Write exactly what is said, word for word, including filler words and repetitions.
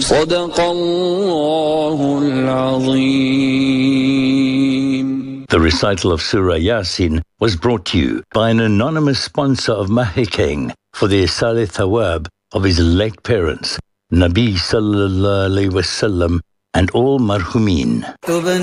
صدق الله العظيم. The recital of Surah Yasin was brought to you by an anonymous sponsor of Mahikeng for the Isali Thawab of his late parents, Nabi Sallallahu Alaihi Wasallam, and all marhumin.